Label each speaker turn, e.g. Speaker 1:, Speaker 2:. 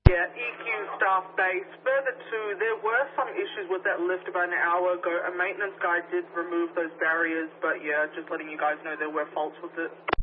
Speaker 1: Yeah, EQ staff base. Further to, there were some issues with that lift about an hour ago. A maintenance guy did remove those barriers, but yeah, just letting you guys know there were faults with it.